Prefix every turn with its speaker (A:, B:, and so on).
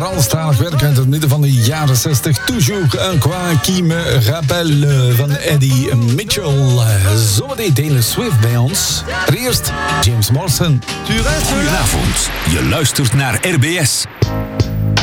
A: Franstalig werk uit het midden van de jaren 60. Toujours un coin qui me rappelle van Eddie Mitchell. Zometeen Taylor Swift bij ons. Maar eerst James Morrison.
B: Goedenavond, je luistert naar RBS.